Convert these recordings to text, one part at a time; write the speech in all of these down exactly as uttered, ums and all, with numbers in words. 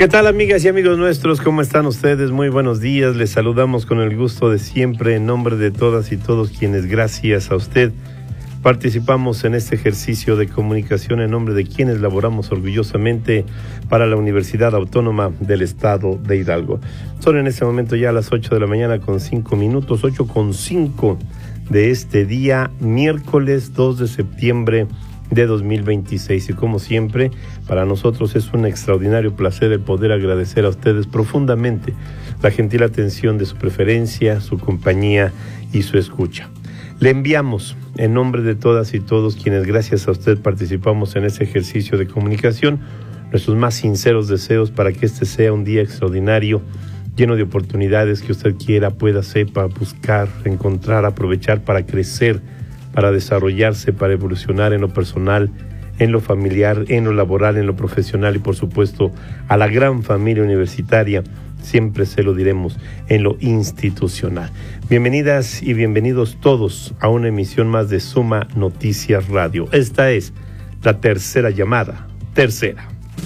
¿Qué tal, amigas y amigos nuestros? ¿Cómo están ustedes? Muy buenos días. Les saludamos con el gusto de siempre en nombre de todas y todos quienes, gracias a usted, participamos en este ejercicio de comunicación en nombre de quienes laboramos orgullosamente para la Universidad Autónoma del Estado de Hidalgo. Son en este momento ya las ocho de la mañana con cinco minutos, ocho con cinco de este día, miércoles dos de septiembre de dos mil veintiséis, y como siempre, para nosotros es un extraordinario placer el poder agradecer a ustedes profundamente la gentil atención de su preferencia, su compañía y su escucha. Le enviamos, en nombre de todas y todos quienes gracias a usted participamos en este ejercicio de comunicación, nuestros más sinceros deseos para que este sea un día extraordinario, lleno de oportunidades que usted quiera, pueda, sepa, buscar, encontrar, aprovechar para crecer, para desarrollarse, para evolucionar en lo personal, en lo familiar, en lo laboral, en lo profesional y por supuesto a la gran familia universitaria, siempre se lo diremos, en lo institucional. Bienvenidas y bienvenidos todos a una emisión más de Suma Noticias Radio. Esta es la tercera llamada, tercera.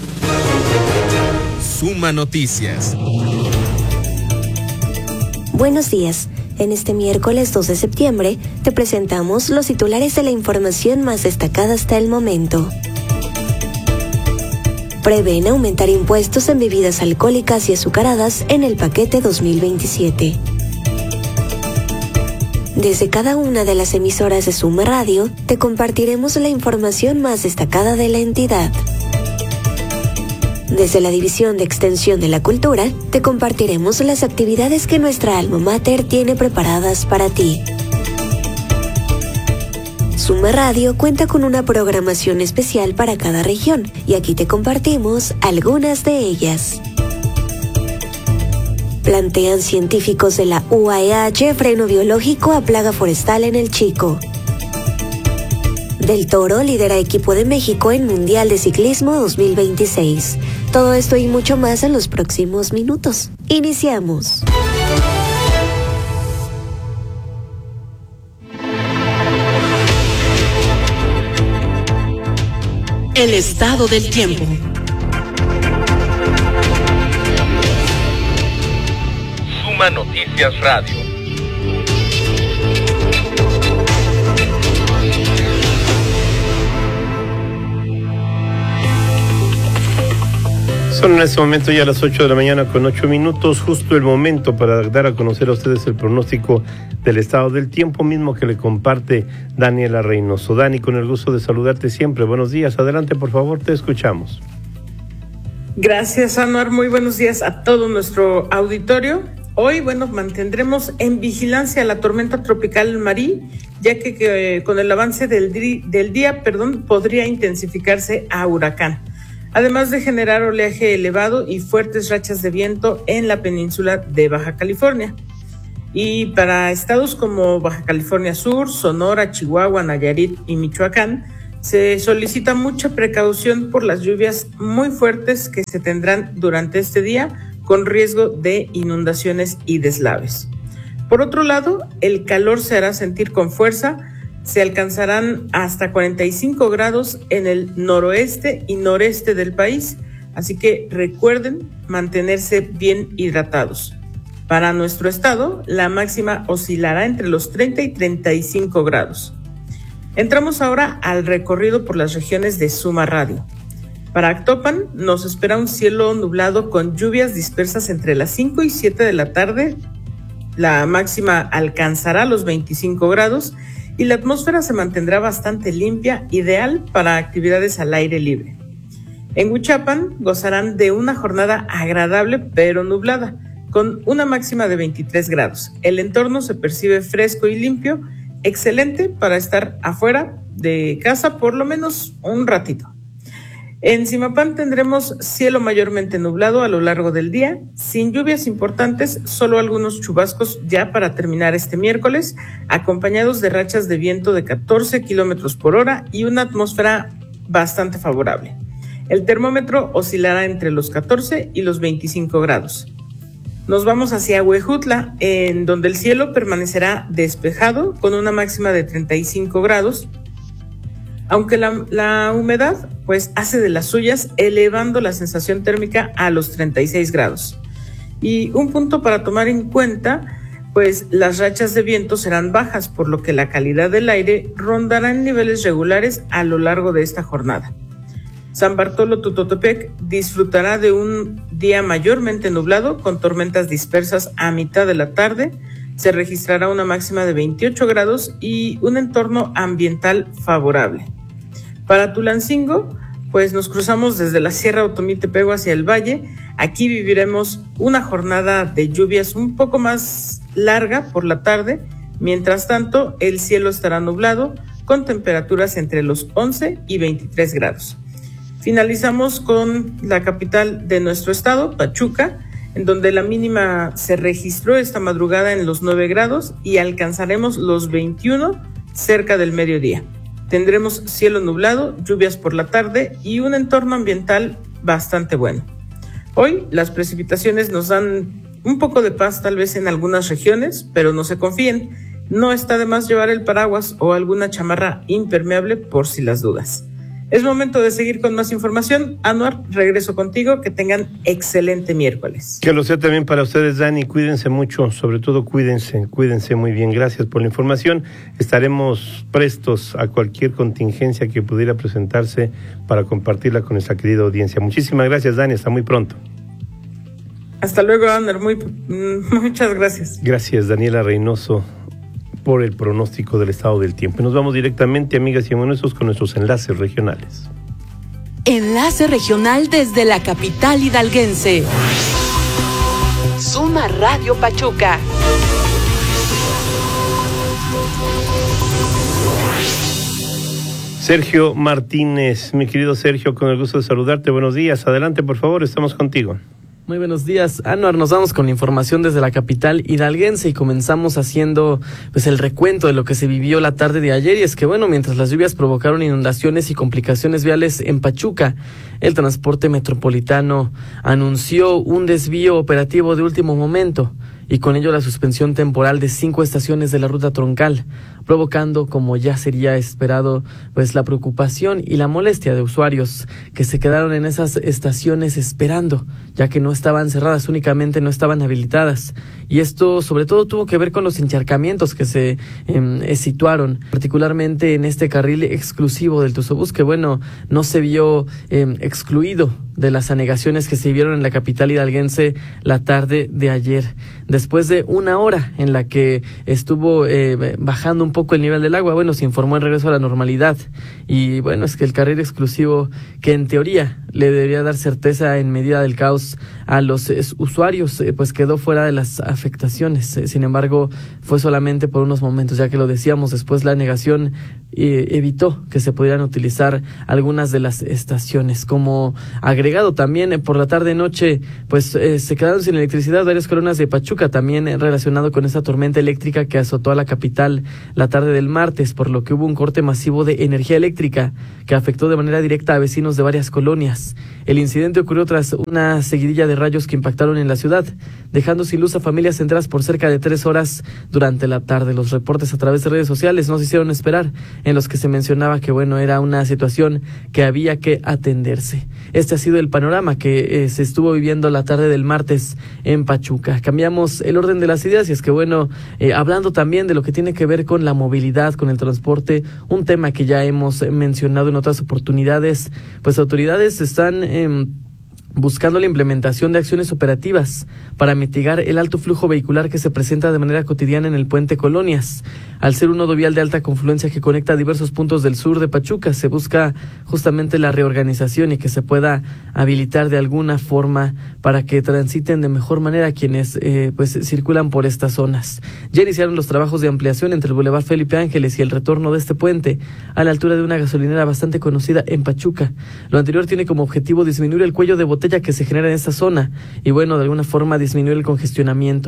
Suma Noticias. Buenos días. En este miércoles dos de septiembre te presentamos los titulares de la información más destacada hasta el momento. Prevén aumentar impuestos en bebidas alcohólicas y azucaradas en el paquete dos mil veintisiete. Desde cada una de las emisoras de Suma Radio te compartiremos la información más destacada de la entidad. Desde la División de Extensión de la Cultura, te compartiremos las actividades que nuestra alma mater tiene preparadas para ti. Suma Radio cuenta con una programación especial para cada región, y aquí te compartimos algunas de ellas. Plantean científicos de la U A E H freno biológico a plaga forestal en el Chico. Del Toro lidera equipo de México en Mundial de Ciclismo dos mil veintiséis. Todo esto y mucho más en los próximos minutos. Iniciamos. El estado del tiempo. Suma Noticias Radio. Son en este momento ya las ocho de la mañana con ocho minutos, justo el momento para dar a conocer a ustedes el pronóstico del estado del tiempo, mismo que le comparte Daniela Reynoso. Dani, con el gusto de saludarte siempre. Buenos días, adelante por favor, te escuchamos. Gracias, Anuar, muy buenos días a todo nuestro auditorio. Hoy, bueno, mantendremos en vigilancia la tormenta tropical Marí, ya que, que con el avance del, di- del día, perdón, podría intensificarse a huracán, además de generar oleaje elevado y fuertes rachas de viento en la península de Baja California. Y para estados como Baja California Sur, Sonora, Chihuahua, Nayarit y Michoacán, se solicita mucha precaución por las lluvias muy fuertes que se tendrán durante este día, con riesgo de inundaciones y deslaves. Por otro lado, el calor se hará sentir con fuerza. Se alcanzarán hasta cuarenta y cinco grados en el noroeste y noreste del país, así que recuerden mantenerse bien hidratados. Para nuestro estado, la máxima oscilará entre los treinta y treinta y cinco grados. Entramos ahora al recorrido por las regiones de Suma Radio. Para Actopan nos espera un cielo nublado con lluvias dispersas entre las cinco y siete de la tarde. La máxima alcanzará los veinticinco grados y la atmósfera se mantendrá bastante limpia, ideal para actividades al aire libre. En Huichapan gozarán de una jornada agradable pero nublada, con una máxima de veintitrés grados. El entorno se percibe fresco y limpio, excelente para estar afuera de casa por lo menos un ratito. En Zimapán tendremos cielo mayormente nublado a lo largo del día, sin lluvias importantes, solo algunos chubascos ya para terminar este miércoles, acompañados de rachas de viento de catorce kilómetros por hora y una atmósfera bastante favorable. El termómetro oscilará entre los catorce y los veinticinco grados. Nos vamos hacia Huejutla, en donde el cielo permanecerá despejado con una máxima de treinta y cinco grados. aunque la, la humedad pues hace de las suyas, elevando la sensación térmica a los treinta y seis grados. Y un punto para tomar en cuenta, pues las rachas de viento serán bajas, por lo que la calidad del aire rondará en niveles regulares a lo largo de esta jornada. San Bartolo Tutotepec disfrutará de un día mayormente nublado con tormentas dispersas a mitad de la tarde. Se registrará una máxima de veintiocho grados y un entorno ambiental favorable. Para Tulancingo, pues nos cruzamos desde la Sierra Otomí-Tepego hacia el valle. Aquí viviremos una jornada de lluvias un poco más larga por la tarde. Mientras tanto, el cielo estará nublado con temperaturas entre los once y veintitrés grados. Finalizamos con la capital de nuestro estado, Pachuca, en donde la mínima se registró esta madrugada en los nueve grados y alcanzaremos los veintiuno cerca del mediodía. Tendremos cielo nublado, lluvias por la tarde y un entorno ambiental bastante bueno. Hoy las precipitaciones nos dan un poco de paz tal vez en algunas regiones, pero no se confíen, no está de más llevar el paraguas o alguna chamarra impermeable por si las dudas. Es momento de seguir con más información. Anuar, regreso contigo. Que tengan excelente miércoles. Que lo sea también para ustedes, Dani. Cuídense mucho, sobre todo cuídense, cuídense muy bien. Gracias por la información. Estaremos prestos a cualquier contingencia que pudiera presentarse para compartirla con nuestra querida audiencia. Muchísimas gracias, Dani. Hasta muy pronto. Hasta luego, Anuar. Muy, muchas gracias. Gracias, Daniela Reynoso, por el pronóstico del estado del tiempo. Nos vamos directamente, amigas y amigos, con nuestros enlaces regionales. Enlace regional desde la capital hidalguense. Suma Radio Pachuca. Sergio Martínez, mi querido Sergio, con el gusto de saludarte. Buenos días. Adelante, por favor, estamos contigo. Muy buenos días, Anuar. Nos vamos con la información desde la capital hidalguense y comenzamos haciendo pues el recuento de lo que se vivió la tarde de ayer. Y es que bueno, mientras las lluvias provocaron inundaciones y complicaciones viales en Pachuca, el transporte metropolitano anunció un desvío operativo de último momento y con ello la suspensión temporal de cinco estaciones de la ruta troncal, provocando, como ya sería esperado, pues la preocupación y la molestia de usuarios que se quedaron en esas estaciones esperando, ya que no estaban cerradas, únicamente no estaban habilitadas. Y esto sobre todo tuvo que ver con los encharcamientos que se eh, situaron, particularmente en este carril exclusivo del Tuzobús, que bueno, no se vio eh, excluido de las anegaciones que se vieron en la capital hidalguense la tarde de ayer. Después de una hora en la que estuvo eh, bajando un poco el nivel del agua, bueno, se informó el regreso a la normalidad. Y bueno, es que el carril exclusivo, que en teoría le debería dar certeza en medida del caos a los eh, usuarios, eh, pues quedó fuera de las afectaciones. Eh, sin embargo, fue solamente por unos momentos, ya que lo decíamos, después la negación eh, evitó que se pudieran utilizar algunas de las estaciones. Como agregado también, eh, por la tarde-noche, pues eh, se quedaron sin electricidad varias colonias de Pachuca, también eh, relacionado con esa tormenta eléctrica que azotó a la capital la tarde del martes, por lo que hubo un corte masivo de energía eléctrica que afectó de manera directa a vecinos de varias colonias. El incidente ocurrió tras una seguidilla de rayos que impactaron en la ciudad, dejando sin luz a familias enteras por cerca de tres horas durante la tarde. Los reportes a través de redes sociales no se hicieron esperar, en los que se mencionaba que bueno, era una situación que había que atenderse. Este ha sido el panorama que eh, se estuvo viviendo la tarde del martes en Pachuca. Cambiamos el orden de las ideas y es que bueno, eh, hablando también de lo que tiene que ver con la movilidad, con el transporte, un tema que ya hemos mencionado en otras oportunidades, pues autoridades están eh, buscando la implementación de acciones operativas para mitigar el alto flujo vehicular que se presenta de manera cotidiana en el puente Colonias. Al ser un nodo vial de alta confluencia que conecta diversos puntos del sur de Pachuca, se busca justamente la reorganización y que se pueda habilitar de alguna forma para que transiten de mejor manera quienes eh, pues circulan por estas zonas. Ya iniciaron los trabajos de ampliación entre el Boulevard Felipe Ángeles y el retorno de este puente a la altura de una gasolinera bastante conocida en Pachuca. Lo anterior tiene como objetivo disminuir el cuello de botella que se genera en esta zona y bueno, de alguna forma disminuir el congestionamiento.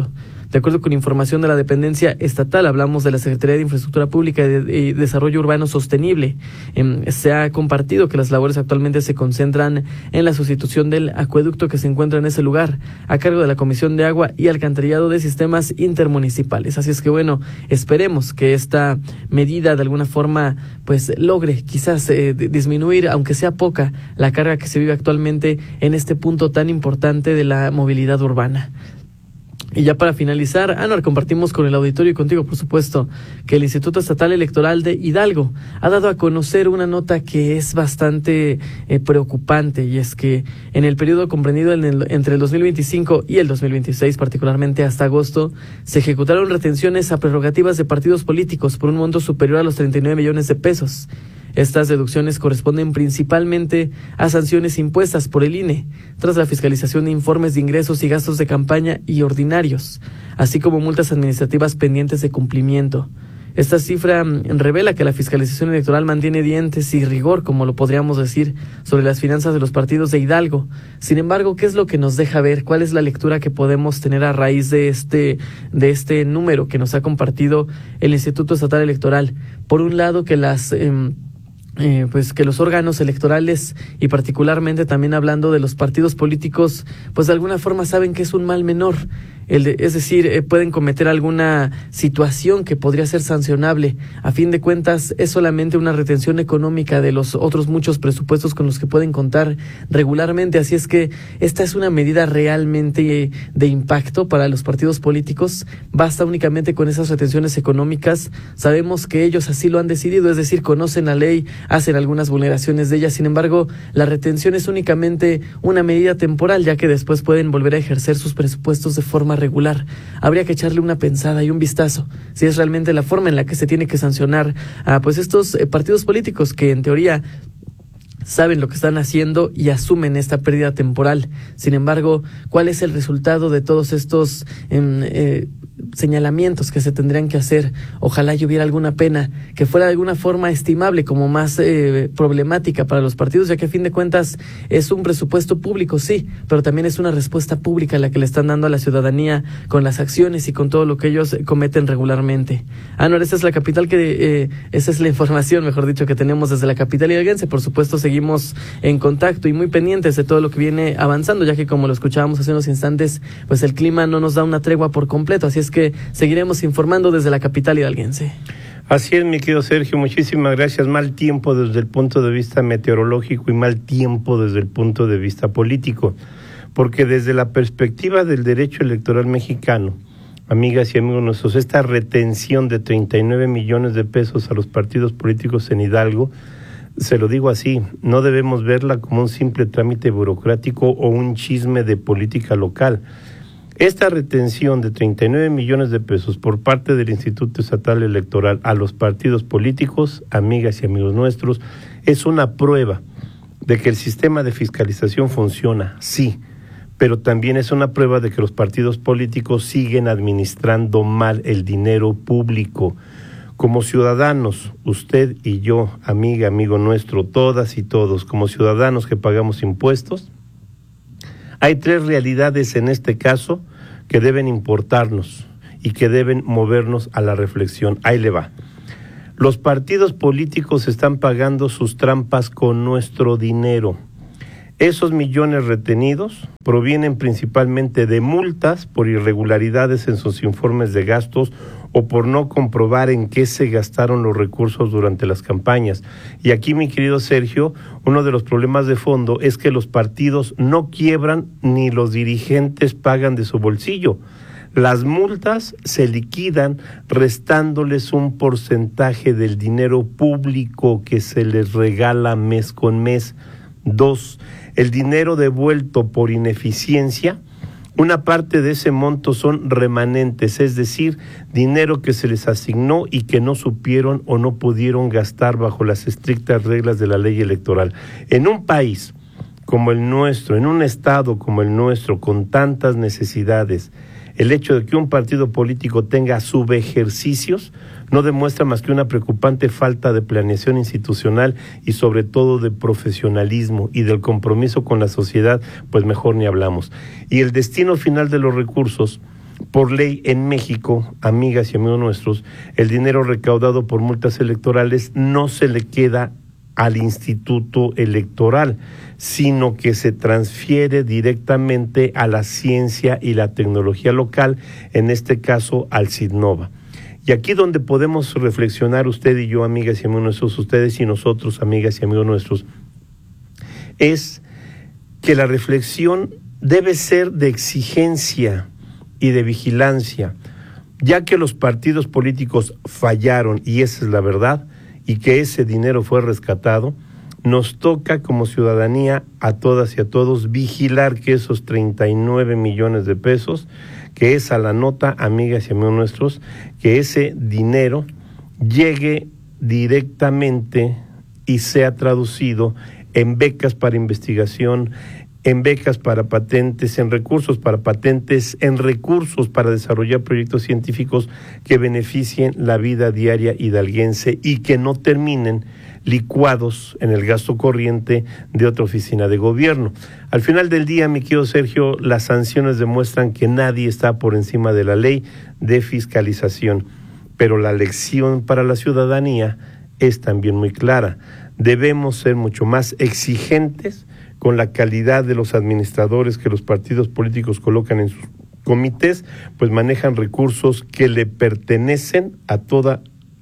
De acuerdo con información de la dependencia estatal, hablamos de la Secretaría de Infraestructura Pública y de, de Desarrollo Urbano Sostenible. Eh, se ha compartido que las labores actualmente se concentran en la sustitución del acueducto que se encuentra en ese lugar, a cargo de la Comisión de Agua y Alcantarillado de Sistemas Intermunicipales. Así es que bueno, esperemos que esta medida de alguna forma pues logre quizás eh, disminuir, aunque sea poca, la carga que se vive actualmente en este punto tan importante de la movilidad urbana. Y ya para finalizar, Anuar, compartimos con el auditorio y contigo, por supuesto, que el Instituto Estatal Electoral de Hidalgo ha dado a conocer una nota que es bastante eh, preocupante, y es que en el periodo comprendido en el, entre el dos mil veinticinco y el dos mil veintiséis, particularmente hasta agosto, se ejecutaron retenciones a prerrogativas de partidos políticos por un monto superior a los treinta y nueve millones de pesos. Estas deducciones corresponden principalmente a sanciones impuestas por el I N E, tras la fiscalización de informes de ingresos y gastos de campaña y ordinarios, así como multas administrativas pendientes de cumplimiento. Esta cifra revela que la fiscalización electoral mantiene dientes y rigor, como lo podríamos decir, sobre las finanzas de los partidos de Hidalgo. Sin embargo, ¿qué es lo que nos deja ver? ¿Cuál es la lectura que podemos tener a raíz de este, de este número que nos ha compartido el Instituto Estatal Electoral? Por un lado, que las... Eh, Eh, pues que los órganos electorales, y particularmente también hablando de los partidos políticos, pues de alguna forma saben que es un mal menor, el de, es decir, eh, pueden cometer alguna situación que podría ser sancionable. A fin de cuentas, es solamente una retención económica de los otros muchos presupuestos con los que pueden contar regularmente, así es que esta es una medida realmente eh, de impacto para los partidos políticos. Basta únicamente con esas retenciones económicas. Sabemos que ellos así lo han decidido, es decir, conocen la ley, hacen algunas vulneraciones de ella. Sin embargo, la retención es únicamente una medida temporal, ya que después pueden volver a ejercer sus presupuestos de forma regular. Habría que echarle una pensada y un vistazo si es realmente la forma en la que se tiene que sancionar a pues estos eh, partidos políticos que en teoría saben lo que están haciendo y asumen esta pérdida temporal. Sin embargo, ¿cuál es el resultado de todos estos eh, eh, señalamientos que se tendrían que hacer? Ojalá y hubiera alguna pena que fuera de alguna forma estimable como más eh, problemática para los partidos, ya que a fin de cuentas es un presupuesto público, sí, pero también es una respuesta pública la que le están dando a la ciudadanía con las acciones y con todo lo que ellos cometen regularmente. Ah, no, esta es la capital que, eh, esa es la información, mejor dicho, que tenemos desde la capital hidalguense. Por supuesto, seguimos en contacto y muy pendientes de todo lo que viene avanzando, ya que como lo escuchábamos hace unos instantes, pues el clima no nos da una tregua por completo, así es que seguiremos informando desde la capital hidalguense. Así es, mi querido Sergio, muchísimas gracias. Mal tiempo desde el punto de vista meteorológico y mal tiempo desde el punto de vista político, porque desde la perspectiva del derecho electoral mexicano, amigas y amigos nuestros, esta retención de treinta y nueve millones de pesos a los partidos políticos en Hidalgo, se lo digo así, no debemos verla como un simple trámite burocrático o un chisme de política local. Esta retención de treinta y nueve millones de pesos por parte del Instituto Estatal Electoral a los partidos políticos, amigas y amigos nuestros, es una prueba de que el sistema de fiscalización funciona, sí, pero también es una prueba de que los partidos políticos siguen administrando mal el dinero público. Como ciudadanos, usted y yo, amiga, amigo nuestro, todas y todos, como ciudadanos que pagamos impuestos, hay tres realidades en este caso que deben importarnos y que deben movernos a la reflexión. Ahí le va. Los partidos políticos están pagando sus trampas con nuestro dinero. Esos millones retenidos provienen principalmente de multas por irregularidades en sus informes de gastos o por no comprobar en qué se gastaron los recursos durante las campañas. Y aquí, mi querido Sergio, uno de los problemas de fondo es que los partidos no quiebran ni los dirigentes pagan de su bolsillo. Las multas se liquidan restándoles un porcentaje del dinero público que se les regala mes con mes. Dos, el dinero devuelto por ineficiencia, una parte de ese monto son remanentes, es decir, dinero que se les asignó y que no supieron o no pudieron gastar bajo las estrictas reglas de la ley electoral. En un país como el nuestro, en un estado como el nuestro, con tantas necesidades, el hecho de que un partido político tenga subejercicios no demuestra más que una preocupante falta de planeación institucional y sobre todo de profesionalismo y del compromiso con la sociedad, pues mejor ni hablamos. Y el destino final de los recursos Por ley en México, amigas y amigos nuestros, el dinero recaudado por multas electorales no se le queda al Instituto Electoral, sino que se transfiere directamente a la ciencia y la tecnología local, en este caso al SIDNOVA. Y aquí donde podemos reflexionar usted y yo, amigas y amigos nuestros, ustedes y nosotros, amigas y amigos nuestros, es que la reflexión debe ser de exigencia y de vigilancia, ya que los partidos políticos fallaron, y esa es la verdad, y que ese dinero fue rescatado. Nos toca como ciudadanía a todas y a todos vigilar que esos treinta y nueve millones de pesos, que es a la nota, amigas y amigos nuestros, que ese dinero llegue directamente y sea traducido en becas para investigación, en becas para patentes, en recursos para patentes, en recursos para desarrollar proyectos científicos que beneficien la vida diaria hidalguense y que no terminen licuados en el gasto corriente de otra oficina de gobierno. Al final del día, mi querido Sergio, las sanciones demuestran que nadie está por encima de la ley de fiscalización, pero la lección para la ciudadanía es también muy clara. Debemos ser mucho más exigentes con la calidad de los administradores que los partidos políticos colocan en sus comités, pues manejan recursos que le pertenecen a toda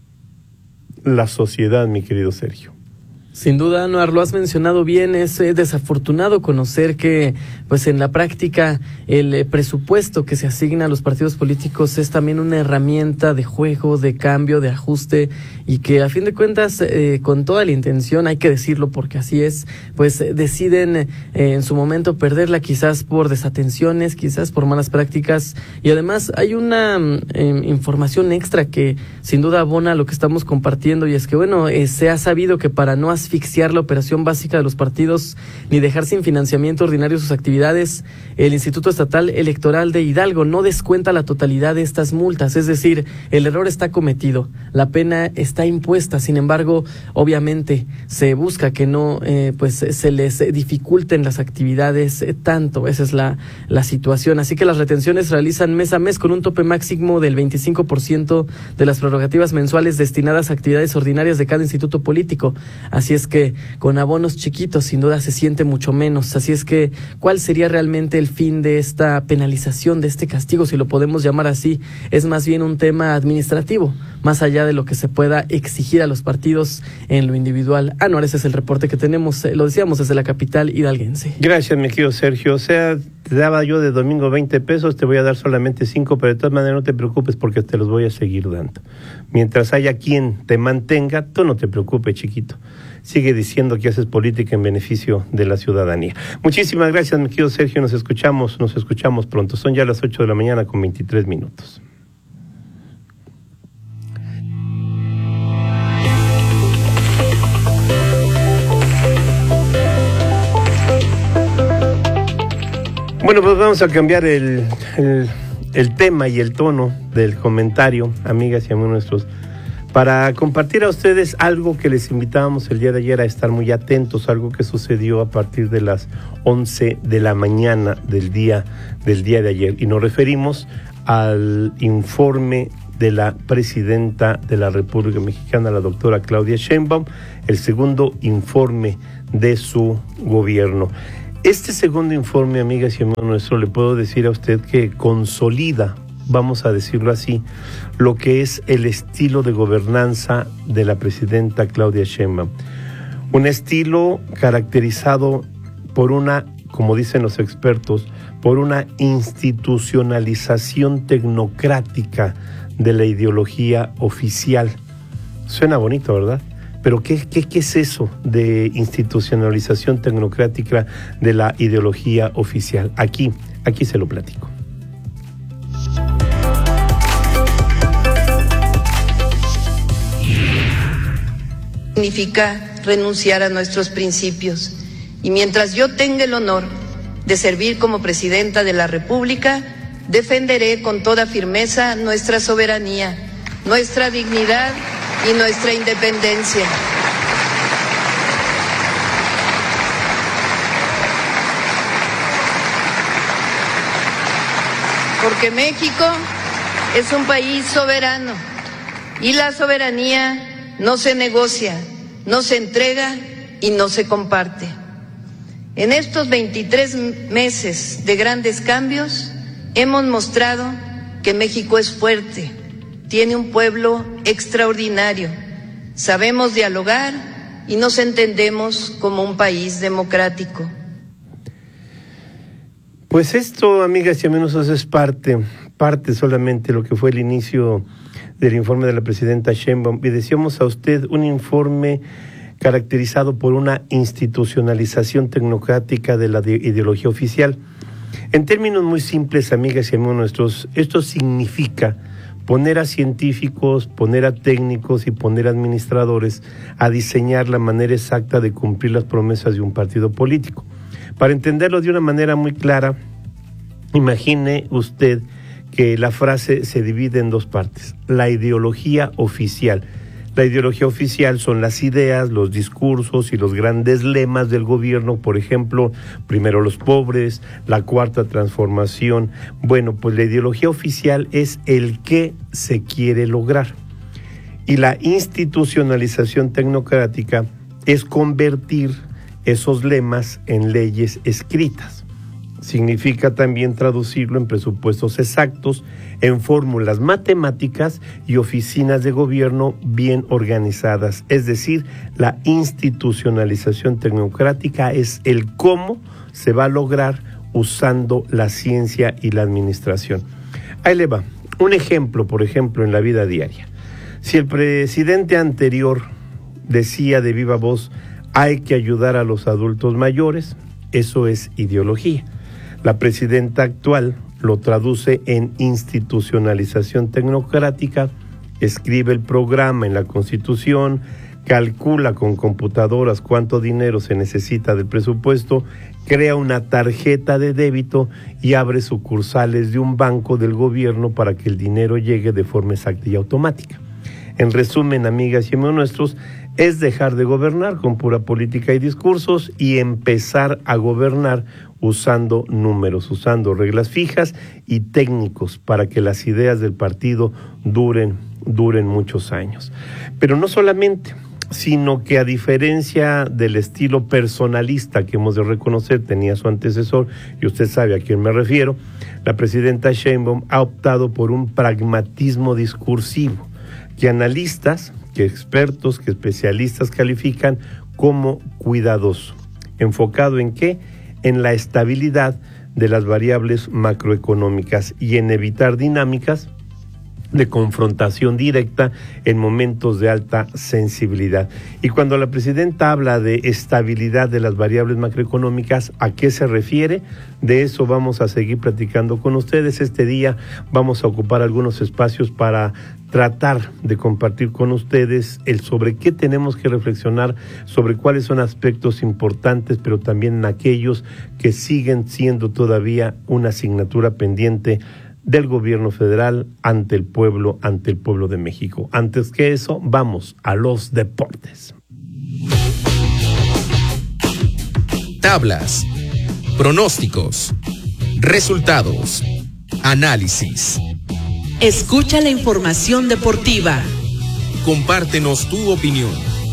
la sociedad, mi querido Sergio. Sin duda, Anuar, lo has mencionado bien, es eh, desafortunado conocer que pues en la práctica el eh, presupuesto que se asigna a los partidos políticos es también una herramienta de juego, de cambio, de ajuste, y que a fin de cuentas, eh, con toda la intención, hay que decirlo porque así es, pues eh, deciden eh, en su momento perderla, quizás por desatenciones, quizás por malas prácticas, y además hay una eh, información extra que sin duda abona lo que estamos compartiendo, y es que bueno, eh, se ha sabido que para no asfixiar la operación básica de los partidos ni dejar sin financiamiento ordinario sus actividades, el Instituto Estatal Electoral de Hidalgo no descuenta la totalidad de estas multas, es decir, el error está cometido, la pena está impuesta, sin embargo, obviamente se busca que no eh, pues se les dificulten las actividades eh, tanto, esa es la, la situación, así que las retenciones se realizan mes a mes con un tope máximo del veinticinco por ciento de las prerrogativas mensuales destinadas a actividades ordinarias de cada instituto político, así es que con abonos chiquitos sin duda se siente mucho menos, así es que ¿cuál sería realmente el fin de esta penalización, de este castigo, si lo podemos llamar así? Es más bien un tema administrativo, más allá de lo que se pueda exigir a los partidos en lo individual. Ah, no, ese es el reporte que tenemos, eh, lo decíamos desde la capital hidalguense. Gracias, mi querido Sergio. O sea, te daba yo de domingo veinte pesos, te voy a dar solamente cinco, pero de todas maneras no te preocupes porque te los voy a seguir dando. Mientras haya quien te mantenga, tú no te preocupes, chiquito. Sigue diciendo que haces política en beneficio de la ciudadanía. Muchísimas gracias, mi querido Sergio. Nos escuchamos, nos escuchamos pronto. Son ya las ocho de la mañana con veintitrés minutos. Bueno, pues vamos a cambiar el, el, el tema y el tono del comentario, amigas y amigos nuestros, para compartir a ustedes algo que les invitábamos el día de ayer a estar muy atentos, algo que sucedió a partir de las once de la mañana del día, del día de ayer. Y nos referimos al informe de la presidenta de la República Mexicana, la doctora Claudia Sheinbaum, el segundo informe de su gobierno. Este segundo informe, amigas y amigos nuestros, le puedo decir a usted que consolida, vamos a decirlo así, lo que es el estilo de gobernanza de la presidenta Claudia Sheinbaum. Un estilo caracterizado por una, como dicen los expertos, por una institucionalización tecnocrática de la ideología oficial. Suena bonito, ¿verdad? Pero ¿qué, qué, qué es eso de institucionalización tecnocrática de la ideología oficial? Aquí, aquí se lo platico. Significa renunciar a nuestros principios. Y mientras yo tenga el honor de servir como presidenta de la República, defenderé con toda firmeza nuestra soberanía, nuestra dignidad y nuestra independencia. porque México es un país soberano y la soberanía no se negocia, no se entrega y no se comparte. En estos veintitrés meses de grandes cambios hemos mostrado que México es fuerte, tiene un pueblo extraordinario, sabemos dialogar y nos entendemos como un país democrático. Pues esto, amigas y amigos, es parte, parte solamente de lo que fue el inicio del informe de la presidenta Sheinbaum. Y decíamos a usted un informe caracterizado por una institucionalización tecnocrática de la ideología oficial. En términos muy simples, amigas y amigos nuestros, esto significa poner a científicos, poner a técnicos y poner a administradores a diseñar la manera exacta de cumplir las promesas de un partido político. Para entenderlo de una manera muy clara, imagine usted que la frase se divide en dos partes. La ideología oficial. La ideología oficial son las ideas, los discursos y los grandes lemas del gobierno, por ejemplo, primero los pobres, la cuarta transformación. Bueno, pues la ideología oficial es el que se quiere lograr. Y la institucionalización tecnocrática es convertir esos lemas en leyes escritas. Significa también traducirlo en presupuestos exactos, en fórmulas matemáticas y oficinas de gobierno bien organizadas. Es decir, la institucionalización tecnocrática es el cómo se va a lograr usando la ciencia y la administración. Ahí le va. Un ejemplo, por ejemplo, en la vida diaria. Si el presidente anterior decía de viva voz, hay que ayudar a los adultos mayores, eso es ideología. La presidenta actual lo traduce en institucionalización tecnocrática, escribe el programa en la Constitución, calcula con computadoras cuánto dinero se necesita del presupuesto, crea una tarjeta de débito y abre sucursales de un banco del gobierno para que el dinero llegue de forma exacta y automática. En resumen, amigas y amigos nuestros, es dejar de gobernar con pura política y discursos y empezar a gobernar usando números, usando reglas fijas y técnicos para que las ideas del partido duren, duren muchos años. Pero no solamente, sino que a diferencia del estilo personalista que hemos de reconocer tenía su antecesor, y usted sabe a quién me refiero, la presidenta Sheinbaum ha optado por un pragmatismo discursivo que analistas, que expertos, que especialistas califican como cuidadoso. ¿Enfocado en qué? En la estabilidad de las variables macroeconómicas y en evitar dinámicas de confrontación directa en momentos de alta sensibilidad. Y cuando la presidenta habla de estabilidad de las variables macroeconómicas, ¿a qué se refiere? De eso vamos a seguir platicando con ustedes. Este día vamos a ocupar algunos espacios para tratar de compartir con ustedes el sobre qué tenemos que reflexionar, sobre cuáles son aspectos importantes, pero también en aquellos que siguen siendo todavía una asignatura pendiente del gobierno federal ante el pueblo, ante el pueblo de México. Antes que eso, vamos a los deportes. Tablas, pronósticos, resultados, análisis. Escucha la información deportiva. Compártenos tu opinión.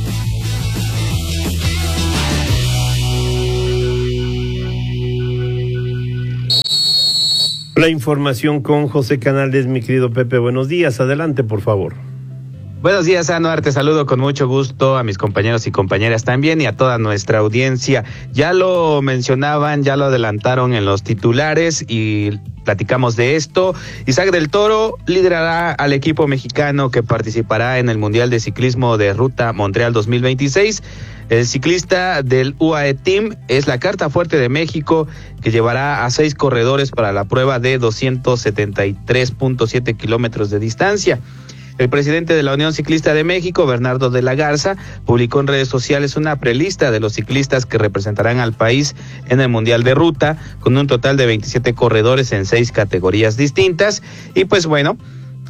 La información con José Canales, mi querido Pepe. Buenos días, adelante por favor. Buenos días, Anuar, te saludo con mucho gusto a mis compañeros y compañeras también y a toda nuestra audiencia. Ya lo mencionaban, ya lo adelantaron en los titulares y platicamos de esto. Isaac del Toro liderará al equipo mexicano que participará en el Mundial de Ciclismo de Ruta Montreal dos mil veintiséis. El ciclista del U A E Team es la carta fuerte de México, que llevará a seis corredores para la prueba de doscientos setenta y tres punto siete kilómetros de distancia. El presidente de la Unión Ciclista de México, Bernardo de la Garza, publicó en redes sociales una prelista de los ciclistas que representarán al país en el Mundial de Ruta, con un total de veintisiete corredores en seis categorías distintas. Y pues bueno,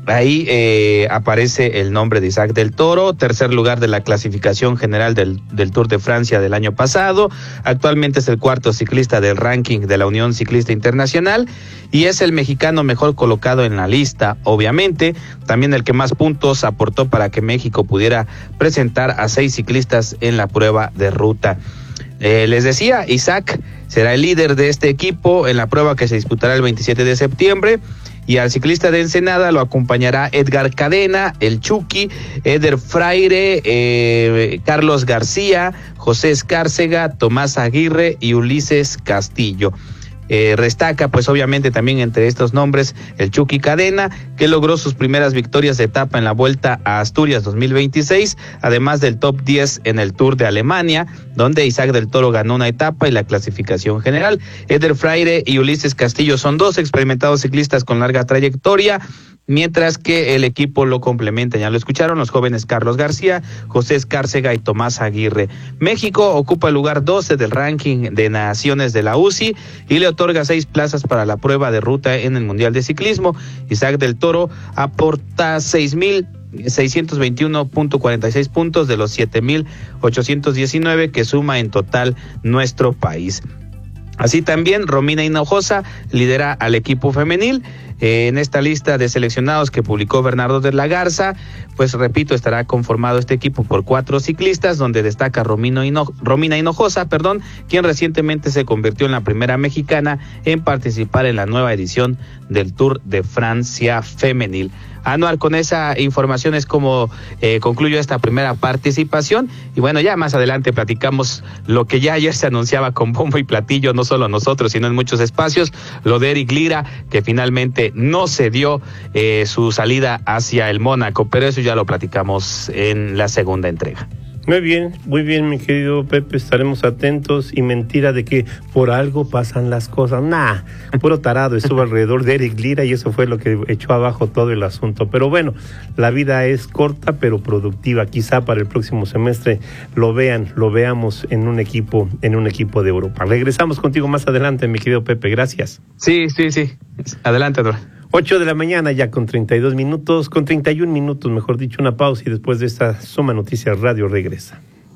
Ahí eh, aparece el nombre de Isaac del Toro, tercer lugar de la clasificación general del, del Tour de Francia del año pasado. Actualmente es el cuarto ciclista del ranking de la Unión Ciclista Internacional y es el mexicano mejor colocado en la lista, obviamente. También el que más puntos aportó para que México pudiera presentar a seis ciclistas en la prueba de ruta. Eh, les decía, Isaac será el líder de este equipo en la prueba que se disputará el veintisiete de septiembre. Y al ciclista de Ensenada lo acompañará Edgar Cadena, el Chucky, Eder Fraire, eh, Carlos García, José Escárcega, Tomás Aguirre y Ulises Castillo. Eh, destaca pues obviamente también entre estos nombres el Chucky Cadena, que logró sus primeras victorias de etapa en la Vuelta a Asturias dos mil veintiséis, además del top diez en el Tour de Alemania, donde Isaac del Toro ganó una etapa y la clasificación general. Eder Fraire y Ulises Castillo son dos experimentados ciclistas con larga trayectoria, mientras que el equipo lo complementa, ya lo escucharon, los jóvenes Carlos García, José Escárcega y Tomás Aguirre. México ocupa el lugar doce del ranking de naciones de la U C I y le otorga seis plazas para la prueba de ruta en el Mundial de Ciclismo. Isaac del Toro aporta seis mil seiscientos veintiuno punto cuarenta y seis puntos de los siete mil ochocientos diecinueve que suma en total nuestro país. Así también Romina Hinojosa lidera al equipo femenil. Eh, en esta lista de seleccionados que publicó Bernardo de la Garza, pues repito, estará conformado este equipo por cuatro ciclistas, donde destaca Romino Hino, Romina Hinojosa, perdón, quien recientemente se convirtió en la primera mexicana en participar en la nueva edición del Tour de Francia femenil. Anuar, con esa información es como eh, concluyo esta primera participación y bueno, ya más adelante platicamos lo que ya ayer se anunciaba con bombo y platillo, no solo nosotros, sino en muchos espacios, lo de Eric Lira, que finalmente no se dio eh, su salida hacia el Mónaco, pero eso ya lo platicamos en la segunda entrega. Muy bien, muy bien, mi querido Pepe, estaremos atentos. Y mentira de que por algo pasan las cosas. Nah, puro tarado estuvo alrededor de Eric Lira y eso fue lo que echó abajo todo el asunto. Pero bueno, la vida es corta pero productiva. Quizá para el próximo semestre lo vean, lo veamos en un equipo, en un equipo de Europa. Regresamos contigo más adelante, mi querido Pepe, gracias. Sí, sí, sí. Adelante, Anuar. ocho de la mañana ya con treinta y dos minutos, con treinta y un minutos, mejor dicho, una pausa y después de esta Suma Noticias Radio regresa.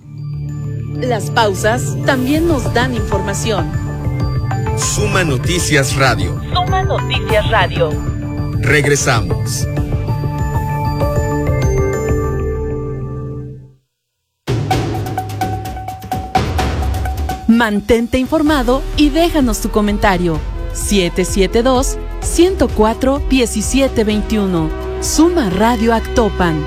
Las pausas también nos dan información. Suma Noticias Radio. Suma Noticias Radio. Regresamos. Mantente informado y déjanos tu comentario. siete siete dos, uno cero cuatro, uno siete dos uno. Suma Radio Actopan.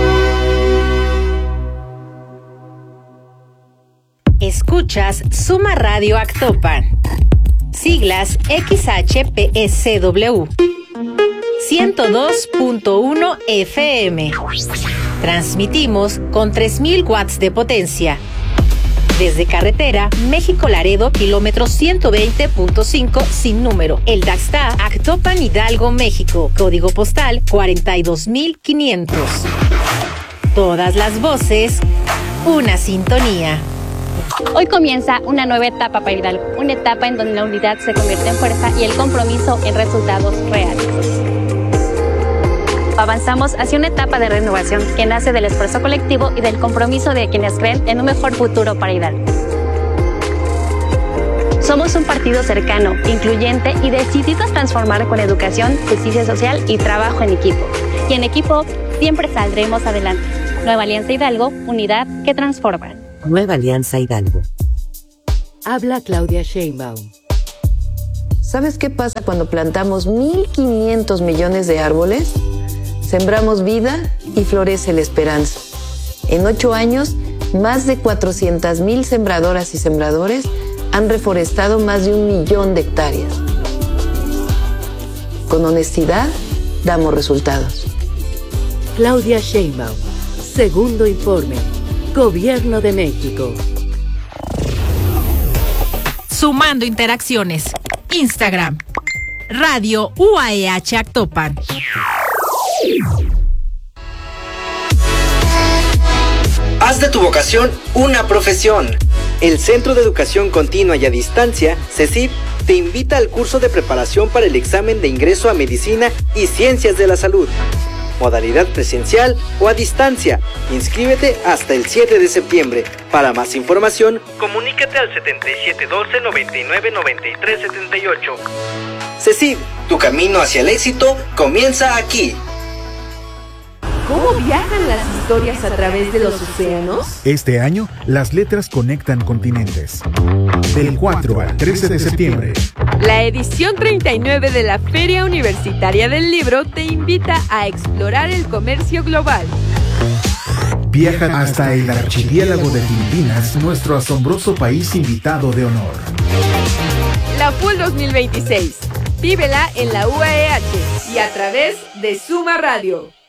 Escuchas Suma Radio Actopan. Siglas X H P S W. ciento dos punto uno F M. Transmitimos con tres mil watts de potencia. Desde carretera, México-Laredo, kilómetro ciento veinte punto cinco, sin número. El Daxta, Actopan, Hidalgo, México. Código postal cuarenta y dos mil quinientos. Todas las voces, una sintonía. Hoy comienza una nueva etapa para Hidalgo. Una etapa en donde la unidad se convierte en fuerza y el compromiso en resultados reales. Avanzamos hacia una etapa de renovación que nace del esfuerzo colectivo y del compromiso de quienes creen en un mejor futuro para Hidalgo. Somos un partido cercano, incluyente y decidido a transformar con educación, justicia social y trabajo en equipo. Y en equipo siempre saldremos adelante. Nueva Alianza Hidalgo, unidad que transforma. Nueva Alianza Hidalgo. Habla Claudia Sheinbaum. ¿Sabes qué pasa cuando plantamos mil quinientos millones de árboles? Sembramos vida y florece la esperanza. En ocho años, más de cuatrocientas mil sembradoras y sembradores han reforestado más de un millón de hectáreas. Con honestidad, damos resultados. Claudia Sheinbaum, segundo informe, Gobierno de México. Sumando interacciones. Instagram, Radio U A E H Actopan. Haz de tu vocación una profesión. El Centro de Educación Continua y a Distancia, CECID, te invita al curso de preparación para el examen de ingreso a Medicina y Ciencias de la Salud. modalidad presencial o a distancia. Inscríbete hasta el siete de septiembre. Para más información, comunícate al setenta y siete doce, noventa y nueve, noventa y tres setenta y ocho. CECID, tu camino hacia el éxito comienza aquí. ¿Cómo viajan las historias a través de los océanos? Este año, las letras conectan continentes. Del cuatro al trece de septiembre. La edición treinta y nueve de la Feria Universitaria del Libro te invita a explorar el comercio global. Viaja hasta el archipiélago de Filipinas, nuestro asombroso país invitado de honor. La F U L dos mil veintiséis. Vívela en la U A E H y a través de Suma Radio.